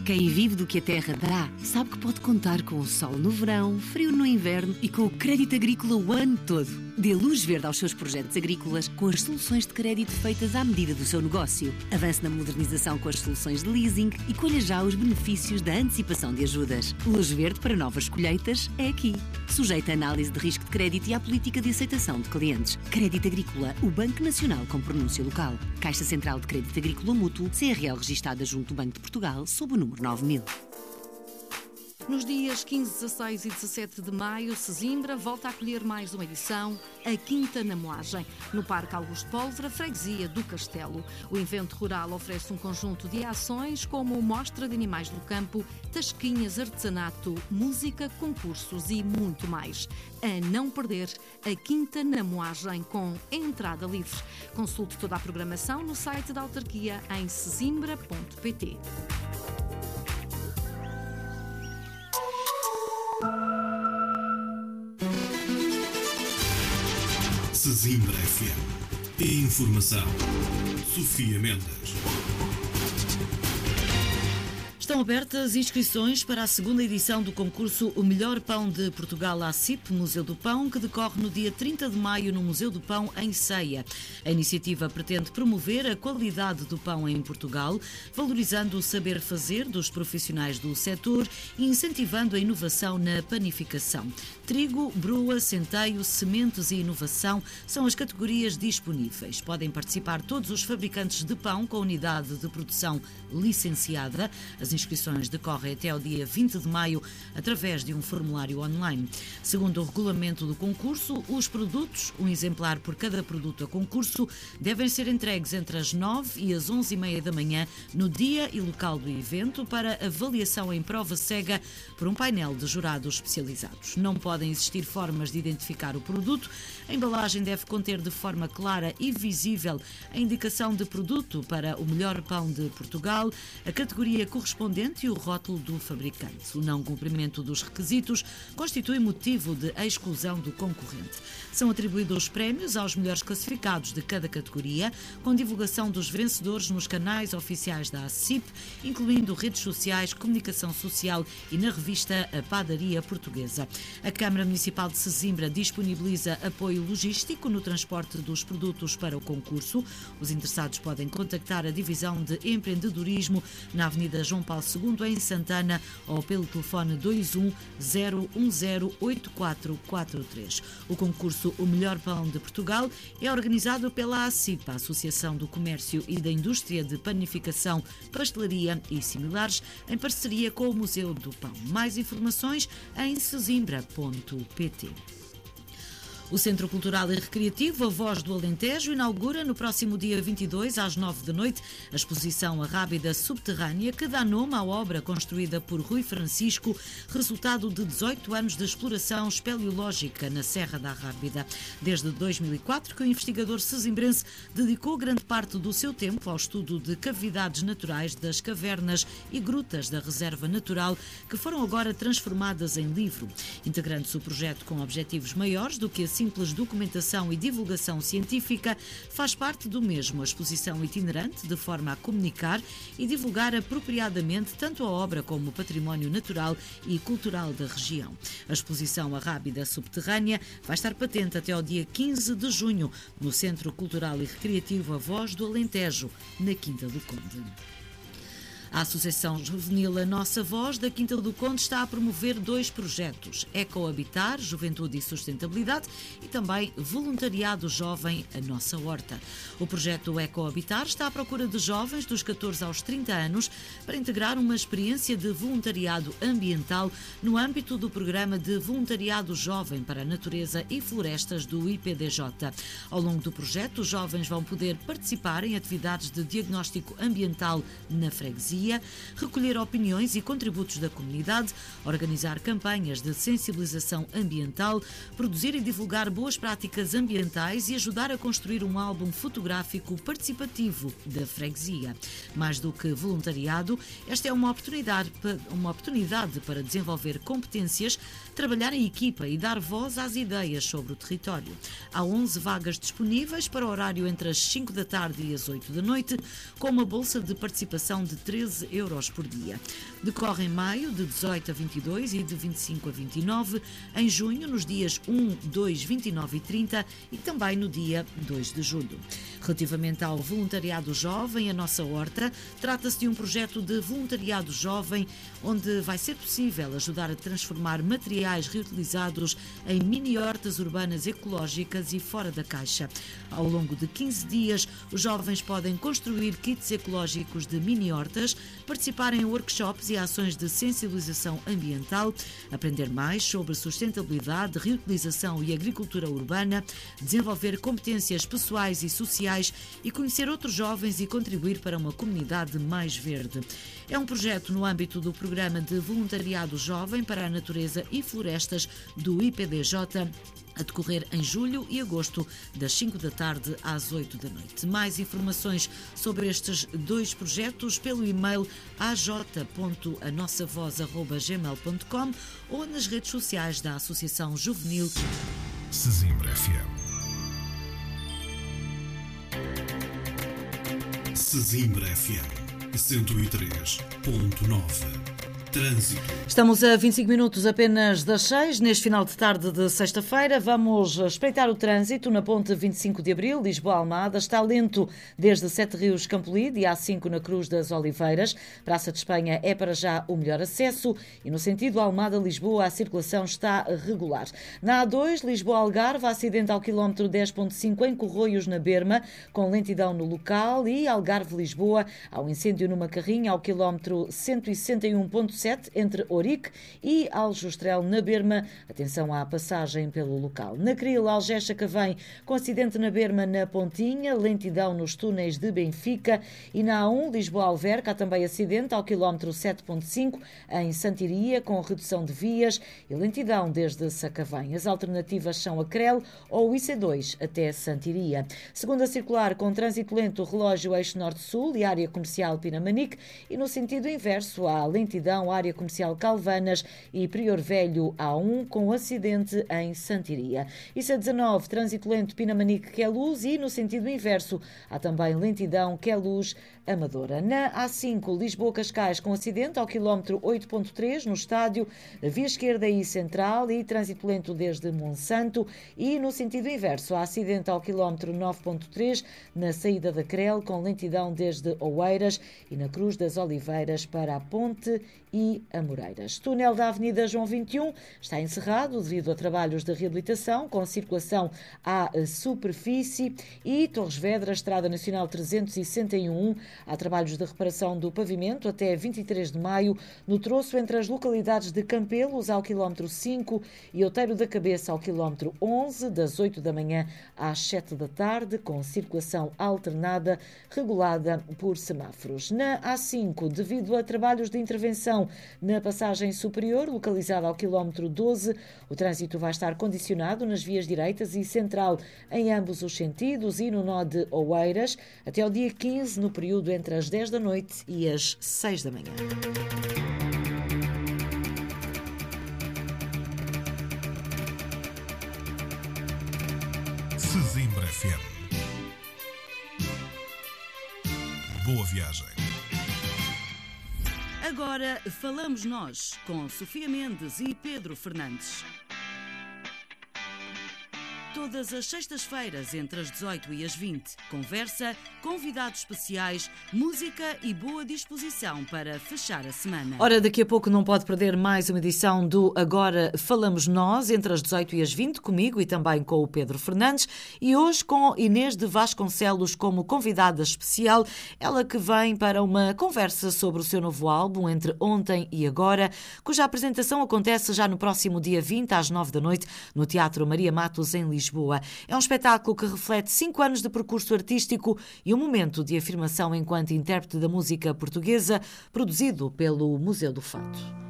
Quem vive do que a terra dá, sabe que pode contar com o sol no verão, frio no inverno e com o crédito agrícola o ano todo. Dê luz verde aos seus projetos agrícolas com as soluções de crédito feitas à medida do seu negócio. Avance na modernização com as soluções de leasing e colha já os benefícios da antecipação de ajudas. Luz verde para novas colheitas é aqui. Sujeita a análise de risco de crédito e à política de aceitação de clientes. Crédito Agrícola, o Banco Nacional com pronúncia local. Caixa Central de Crédito Agrícola Mútuo, CRL registada junto do Banco de Portugal, sob o número 9000. Nos dias 15, 16 e 17 de maio, Sesimbra volta a acolher mais uma edição, a Quinta na Moagem, no Parque Augusto Pólvora, freguesia do Castelo. O evento rural oferece um conjunto de ações como mostra de animais do campo, tasquinhas, artesanato, música, concursos e muito mais. A não perder, a Quinta na Moagem com entrada livre. Consulte toda a programação no site da autarquia em sesimbra.pt. Sesimbra FM. Informação. Sofia Mendes. Estão abertas inscrições para a segunda edição do concurso O Melhor Pão de Portugal ACIP, Museu do Pão, que decorre no dia 30 de maio no Museu do Pão, em Ceia. A iniciativa pretende promover a qualidade do pão em Portugal, valorizando o saber fazer dos profissionais do setor e incentivando a inovação na panificação. Trigo, broa, centeio, sementes e inovação são as categorias disponíveis. Podem participar todos os fabricantes de pão com unidade de produção licenciada. As inscrições decorrem até ao dia 20 de maio através de um formulário online. Segundo o regulamento do concurso, os produtos, um exemplar por cada produto a concurso, devem ser entregues entre as 9 e as 11h30 da manhã no dia e local do evento para avaliação em prova cega por um painel de jurados especializados. Não podem existir formas de identificar o produto. A embalagem deve conter de forma clara e visível a indicação de produto para o melhor pão de Portugal, a categoria correspondente e o rótulo do fabricante. O não cumprimento dos requisitos constitui motivo de exclusão do concorrente. São atribuídos prémios aos melhores classificados de cada categoria, com divulgação dos vencedores nos canais oficiais da ACIP, incluindo redes sociais, comunicação social e na revista A Padaria Portuguesa. A Câmara Municipal de Sesimbra disponibiliza apoio logístico no transporte dos produtos para o concurso. Os interessados podem contactar a Divisão de Empreendedorismo na Avenida João Paulo II, em Santana, ou pelo telefone 21 010 8443. O concurso O Melhor Pão de Portugal é organizado pela ACIP, a Associação do Comércio e da Indústria de Panificação, Pastelaria e similares, em parceria com o Museu do Pão. Mais informações em sesimbra.pt. O Centro Cultural e Recreativo A Voz do Alentejo inaugura no próximo dia 22, às 9 da noite, a exposição A Rábida Subterrânea, que dá nome à obra construída por Rui Francisco, resultado de 18 anos de exploração espeleológica na Serra da Rábida. Desde 2004 que o investigador sesimbrense dedicou grande parte do seu tempo ao estudo de cavidades naturais das cavernas e grutas da Reserva Natural, que foram agora transformadas em livro. Integrando-se o projeto com objetivos maiores do que a simples documentação e divulgação científica, faz parte do mesmo a exposição itinerante, de forma a comunicar e divulgar apropriadamente tanto a obra como o património natural e cultural da região. A exposição A Rábida Subterrânea vai estar patente até ao dia 15 de junho no Centro Cultural e Recreativo A Voz do Alentejo, na Quinta do Conde. A Associação Juvenil A Nossa Voz da Quinta do Conde está a promover 2 projetos: Ecohabitar, Juventude e Sustentabilidade, e também Voluntariado Jovem A Nossa Horta. O projeto Ecohabitar está à procura de jovens dos 14 aos 30 anos para integrar uma experiência de voluntariado ambiental no âmbito do Programa de Voluntariado Jovem para a Natureza e Florestas do IPDJ. Ao longo do projeto, os jovens vão poder participar em atividades de diagnóstico ambiental na freguesia, recolher opiniões e contributos da comunidade, organizar campanhas de sensibilização ambiental, produzir e divulgar boas práticas ambientais e ajudar a construir um álbum fotográfico participativo da freguesia. Mais do que voluntariado, esta é uma oportunidade para desenvolver competências, trabalhar em equipa e dar voz às ideias sobre o território. Há 11 vagas disponíveis para o horário entre as 5 da tarde e as 8 da noite, com uma bolsa de participação de 13 €13 por dia. Decorre em maio, de 18 a 22 e de 25 a 29, em junho, nos dias 1, 2, 29 e 30 e também no dia 2 de julho. Relativamente ao voluntariado jovem, a Nossa Horta, trata-se de um projeto de voluntariado jovem onde vai ser possível ajudar a transformar materiais reutilizados em mini-hortas urbanas ecológicas e fora da caixa. Ao longo de 15 dias, os jovens podem construir kits ecológicos de mini-hortas, participar em workshops e ações de sensibilização ambiental, aprender mais sobre sustentabilidade, reutilização e agricultura urbana, desenvolver competências pessoais e sociais e conhecer outros jovens e contribuir para uma comunidade mais verde. É um projeto no âmbito do Programa de Voluntariado Jovem para a Natureza e Florestas do IPDJ, a decorrer em julho e agosto, das 5 da tarde às 8 da noite. Mais informações sobre estes dois projetos pelo e-mail aj.anossavoz@gmail.com ou nas redes sociais da Associação Juvenil Sesimbra FM. Sesimbra FM 103.9. Trânsito. Estamos a 25 minutos apenas das 6, neste final de tarde de sexta-feira. Vamos espreitar o trânsito na ponte 25 de Abril, Lisboa-Almada. Está lento desde Sete Rios, Campolide e A5 na Cruz das Oliveiras. Praça de Espanha é para já o melhor acesso e no sentido Almada-Lisboa a circulação está regular. Na A2, Lisboa-Algarve, acidente ao quilómetro 10.5 em Corroios, na Berma, com lentidão no local, e Algarve-Lisboa, há um incêndio numa carrinha ao quilómetro 161.7 entre Ourique e Aljustrel, na Berma. Atenção à passagem pelo local. Na Cril, Algés-Sacavém, com acidente na Berma, na Pontinha, lentidão nos túneis de Benfica. E na A1, Lisboa-Alverca, há também acidente ao quilómetro 7.5 em Santiria, com redução de vias e lentidão desde Sacavém. As alternativas são a Crel ou o IC2 até Santiria. Segunda circular, com trânsito lento, relógio eixo norte-sul e área comercial Pinamanique, e no sentido inverso há lentidão área comercial Calvanas e Prior Velho A1, com acidente em Santiria. IC19, trânsito lento Pinamanique Queluz, e no sentido inverso há também lentidão Queluz Amadora. Na A5, Lisboa-Cascais, com acidente ao quilómetro 8.3 no estádio, via esquerda e central, e trânsito lento desde Monsanto, e no sentido inverso há acidente ao quilómetro 9.3 na saída da Crel, com lentidão desde Oeiras e na Cruz das Oliveiras para a Ponte e Amoreiras. Túnel da Avenida João 21 está encerrado devido a trabalhos de reabilitação com circulação à superfície, e Torres Vedras, Estrada Nacional 361, há trabalhos de reparação do pavimento até 23 de maio no troço entre as localidades de Campelos ao quilómetro 5 e Outeiro da Cabeça ao quilómetro 11, das 8 da manhã às 7 da tarde, com circulação alternada regulada por semáforos. Na A5, devido a trabalhos de intervenção na passagem superior, localizada ao quilómetro 12, o trânsito vai estar condicionado nas vias direitas e central em ambos os sentidos e no nó de Oeiras até ao dia 15, no período entre as 10 da noite e as 6 da manhã. Sesimbra FM. Boa viagem. Agora falamos nós, com Sofia Mendes e Pedro Fernandes. Todas as sextas-feiras, entre as 18 e as 20. Conversa, convidados especiais, música e boa disposição para fechar a semana. Ora, daqui a pouco não pode perder mais uma edição do Agora Falamos Nós, entre as 18 e as 20, comigo e também com o Pedro Fernandes. E hoje com Inês de Vasconcelos como convidada especial, ela que vem para uma conversa sobre o seu novo álbum, Entre Ontem e Agora, cuja apresentação acontece já no próximo dia 20, às 9 da noite, no Teatro Maria Matos, em Lisboa. É um espetáculo que reflete 5 anos de percurso artístico e um momento de afirmação enquanto intérprete da música portuguesa, produzido pelo Museu do Fado.